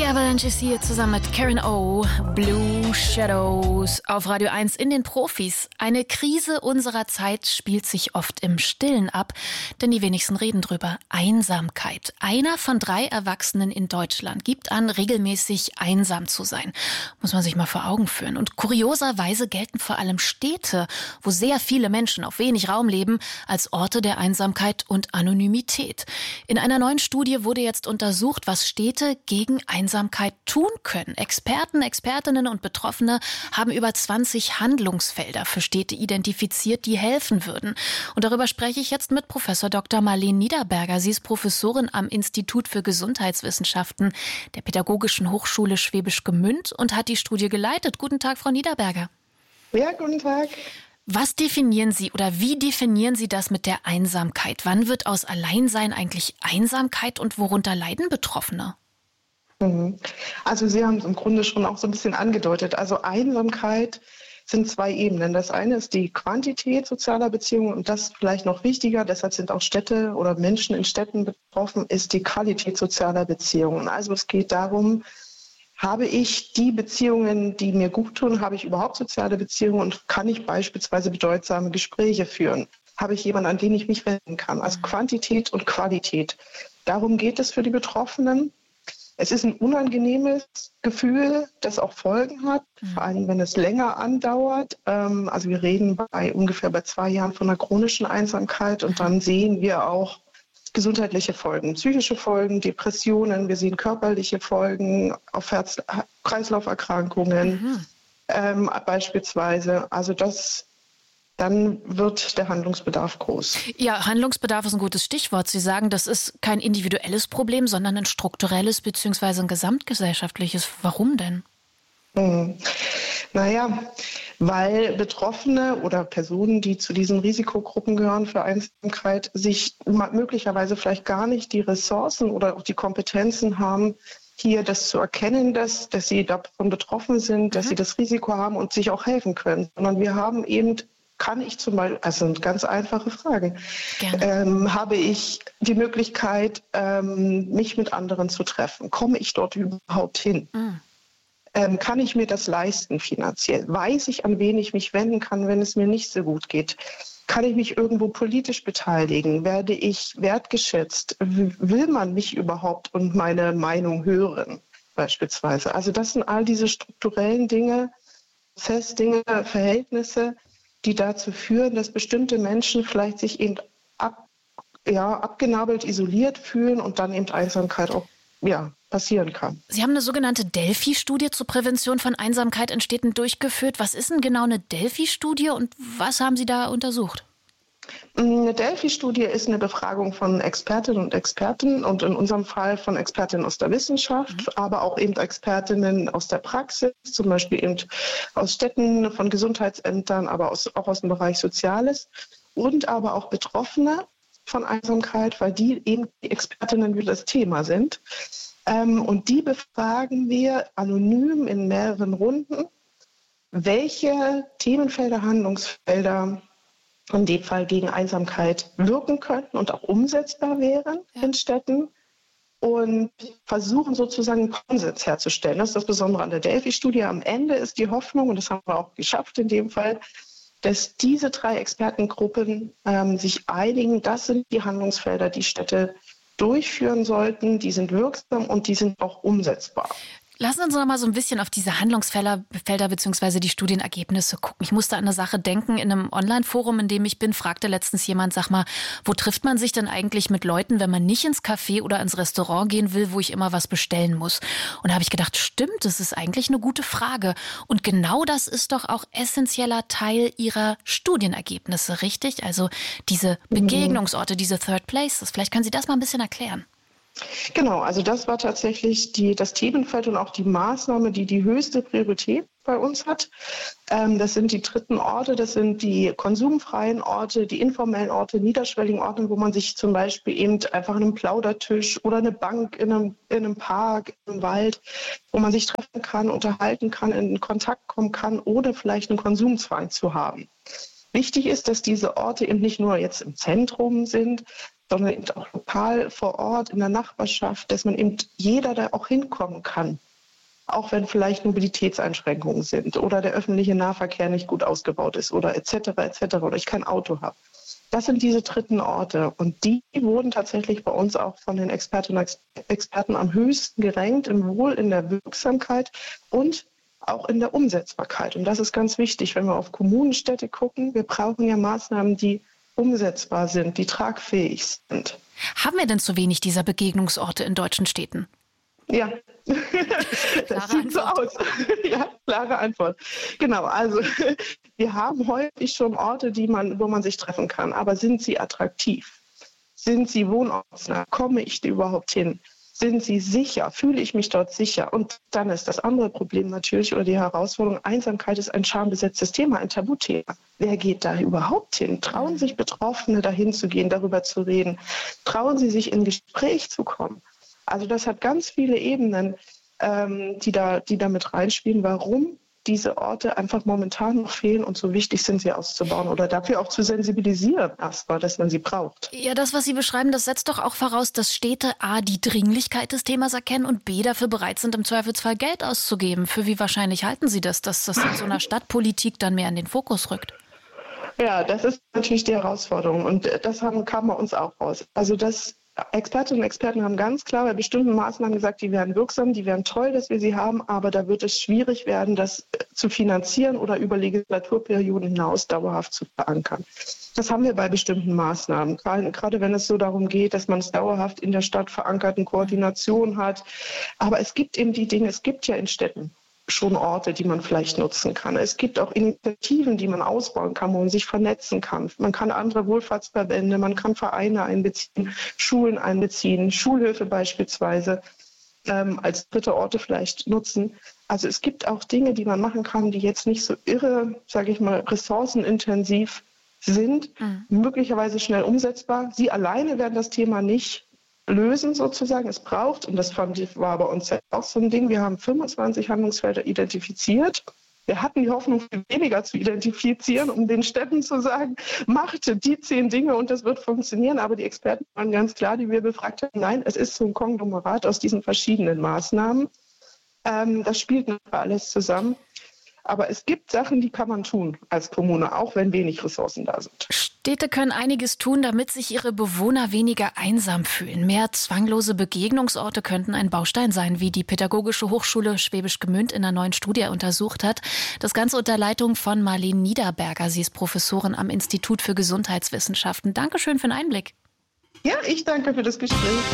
Avalanche ist hier zusammen mit Karen O. Blue Shadows auf Radio 1 in den Profis. Eine Krise unserer Zeit spielt sich oft im Stillen ab, denn die wenigsten reden drüber. Einsamkeit. Einer von 3 Erwachsenen in Deutschland gibt an, regelmäßig einsam zu sein. Muss man sich mal vor Augen führen. Und kurioserweise gelten vor allem Städte, wo sehr viele Menschen auf wenig Raum leben, als Orte der Einsamkeit und Anonymität. In einer neuen Studie wurde jetzt untersucht, was Städte gegen Einsamkeit tun können. Experten, Expertinnen und Betroffene haben über 20 Handlungsfelder für Städte identifiziert, die helfen würden. Und darüber spreche ich jetzt mit Professor Dr. Marleen Niederberger. Sie ist Professorin am Institut für Gesundheitswissenschaften der Pädagogischen Hochschule Schwäbisch Gmünd und hat die Studie geleitet. Guten Tag, Frau Niederberger. Ja, guten Tag. Was definieren Sie oder wie definieren Sie das mit der Einsamkeit? Wann wird aus Alleinsein eigentlich Einsamkeit und worunter leiden Betroffene? Also Sie haben es im Grunde schon auch so ein bisschen angedeutet. Also Einsamkeit sind 2 Ebenen. Das eine ist die Quantität sozialer Beziehungen und das vielleicht noch wichtiger, deshalb sind auch Städte oder Menschen in Städten betroffen, ist die Qualität sozialer Beziehungen. Also es geht darum, habe ich die Beziehungen, die mir gut tun, habe ich überhaupt soziale Beziehungen und kann ich beispielsweise bedeutsame Gespräche führen? Habe ich jemanden, an den ich mich wenden kann? Also Quantität und Qualität. Darum geht es für die Betroffenen. Es ist ein unangenehmes Gefühl, das auch Folgen hat, vor allem wenn es länger andauert. Also wir reden ungefähr bei 2 Jahren von einer chronischen Einsamkeit und dann sehen wir auch gesundheitliche Folgen, psychische Folgen, Depressionen, wir sehen körperliche Folgen auf Herz-Kreislauf-Erkrankungen beispielsweise. Also dann wird der Handlungsbedarf groß. Ja, Handlungsbedarf ist ein gutes Stichwort. Sie sagen, das ist kein individuelles Problem, sondern ein strukturelles bzw. ein gesamtgesellschaftliches. Warum denn? Naja, weil Betroffene oder Personen, die zu diesen Risikogruppen gehören für Einsamkeit, sich möglicherweise vielleicht gar nicht die Ressourcen oder auch die Kompetenzen haben, hier das zu erkennen, dass sie davon betroffen sind, dass sie das Risiko haben und sich auch helfen können. Sondern wir haben eben kann ich zum Beispiel, also ganz einfache Fragen, habe ich die Möglichkeit, mich mit anderen zu treffen? Komme ich dort überhaupt hin? Kann ich mir das leisten finanziell? Weiß ich, an wen ich mich wenden kann, wenn es mir nicht so gut geht? Kann ich mich irgendwo politisch beteiligen? Werde ich wertgeschätzt? Will man mich überhaupt und meine Meinung hören, beispielsweise? Also das sind all diese strukturellen Dinge, Dinge, Verhältnisse, die dazu führen, dass bestimmte Menschen vielleicht sich eben abgenabelt, isoliert fühlen und dann eben Einsamkeit auch passieren kann. Sie haben eine sogenannte Delphi-Studie zur Prävention von Einsamkeit in Städten durchgeführt. Was ist denn genau eine Delphi-Studie und was haben Sie da untersucht? Eine Delphi-Studie ist eine Befragung von Expertinnen und Experten und in unserem Fall von Expertinnen aus der Wissenschaft, aber auch eben Expertinnen aus der Praxis, zum Beispiel eben aus Städten, von Gesundheitsämtern, aber auch aus dem Bereich Soziales und aber auch Betroffene von Einsamkeit, weil die eben die Expertinnen für das Thema sind. Und die befragen wir anonym in mehreren Runden, welche Themenfelder, Handlungsfelder in dem Fall gegen Einsamkeit wirken könnten und auch umsetzbar wären in Städten und versuchen sozusagen einen Konsens herzustellen. Das ist das Besondere an der Delphi-Studie. Am Ende ist die Hoffnung, und das haben wir auch geschafft in dem Fall, dass diese 3 Expertengruppen sich einigen, das sind die Handlungsfelder, die Städte durchführen sollten, die sind wirksam und die sind auch umsetzbar. Lassen Sie uns noch mal so ein bisschen auf diese Handlungsfelder bzw. die Studienergebnisse gucken. Ich musste an eine Sache denken. In einem Online-Forum, in dem ich bin, fragte letztens jemand, sag mal, wo trifft man sich denn eigentlich mit Leuten, wenn man nicht ins Café oder ins Restaurant gehen will, wo ich immer was bestellen muss? Und da habe ich gedacht, stimmt, das ist eigentlich eine gute Frage. Und genau das ist doch auch essentieller Teil Ihrer Studienergebnisse, richtig? Also diese Begegnungsorte, diese Third Places. Vielleicht können Sie das mal ein bisschen erklären. Genau, also das war tatsächlich das Themenfeld und auch die Maßnahme, die die höchste Priorität bei uns hat. Das sind die 3. Orte, das sind die konsumfreien Orte, die informellen Orte, niederschwelligen Orte, wo man sich zum Beispiel eben einfach an einem Plaudertisch oder eine Bank in einem Park, im Wald, wo man sich treffen kann, unterhalten kann, in Kontakt kommen kann, ohne vielleicht einen Konsumzwang zu haben. Wichtig ist, dass diese Orte eben nicht nur jetzt im Zentrum sind, sondern eben auch lokal vor Ort, in der Nachbarschaft, dass man eben jeder da auch hinkommen kann. Auch wenn vielleicht Mobilitätseinschränkungen sind oder der öffentliche Nahverkehr nicht gut ausgebaut ist oder etc. oder ich kein Auto habe. Das sind diese dritten Orte und die wurden tatsächlich bei uns auch von den Expertinnen und Experten am höchsten gerankt, sowohl in der Wirksamkeit und auch in der Umsetzbarkeit. Und das ist ganz wichtig, wenn wir auf Kommunen, Städte gucken. Wir brauchen ja Maßnahmen, die umsetzbar sind, die tragfähig sind. Haben wir denn zu wenig dieser Begegnungsorte in deutschen Städten? Ja, das sieht so aus. Ja, klare Antwort. Genau, also wir haben häufig schon Orte, wo man sich treffen kann. Aber sind sie attraktiv? Sind sie wohnortsnah? Komme ich da überhaupt hin? Sind sie sicher? Fühle ich mich dort sicher? Und dann ist das andere Problem natürlich oder die Herausforderung, Einsamkeit ist ein schambesetztes Thema, ein Tabuthema. Wer geht da überhaupt hin? Trauen sich Betroffene dahin zu gehen, darüber zu reden? Trauen sie sich in Gespräch zu kommen? Also das hat ganz viele Ebenen, die da mit reinspielen, warum diese Orte einfach momentan noch fehlen und so wichtig sind, sie auszubauen oder dafür auch zu sensibilisieren erstmal, dass man sie braucht. Ja, das, was Sie beschreiben, das setzt doch auch voraus, dass Städte A, die Dringlichkeit des Themas erkennen und B, dafür bereit sind, im Zweifelsfall Geld auszugeben. Für wie wahrscheinlich halten Sie das, dass das in so einer Stadtpolitik dann mehr in den Fokus rückt? Ja, das ist natürlich die Herausforderung und das kam bei uns auch raus. Also Expertinnen und Experten haben ganz klar bei bestimmten Maßnahmen gesagt, die wären wirksam, die wären toll, dass wir sie haben, aber da wird es schwierig werden, das zu finanzieren oder über Legislaturperioden hinaus dauerhaft zu verankern. Das haben wir bei bestimmten Maßnahmen, gerade wenn es so darum geht, dass man es dauerhaft in der Stadt verankert, eine Koordination hat. Aber es gibt eben die Dinge, es gibt ja in Städten schon Orte, die man vielleicht nutzen kann. Es gibt auch Initiativen, die man ausbauen kann, wo man sich vernetzen kann. Man kann andere Wohlfahrtsverbände, man kann Vereine einbeziehen, Schulen einbeziehen, Schulhöfe beispielsweise als dritte Orte vielleicht nutzen. Also es gibt auch Dinge, die man machen kann, die jetzt nicht so ressourcenintensiv sind, möglicherweise schnell umsetzbar. Sie alleine werden das Thema nicht lösen sozusagen. Es braucht, und das war bei uns auch so ein Ding, wir haben 25 Handlungsfelder identifiziert. Wir hatten die Hoffnung, viel weniger zu identifizieren, um den Städten zu sagen, macht die 10 Dinge und das wird funktionieren. Aber die Experten waren ganz klar, die wir befragt haben, nein, es ist so ein Konglomerat aus diesen verschiedenen Maßnahmen. Das spielt nicht alles zusammen. Aber es gibt Sachen, die kann man tun als Kommune, auch wenn wenig Ressourcen da sind. Städte können einiges tun, damit sich ihre Bewohner weniger einsam fühlen. Mehr zwanglose Begegnungsorte könnten ein Baustein sein, wie die Pädagogische Hochschule Schwäbisch Gmünd in einer neuen Studie untersucht hat. Das Ganze unter Leitung von Marlene Niederberger. Sie ist Professorin am Institut für Gesundheitswissenschaften. Dankeschön für den Einblick. Ja, ich danke für das Gespräch.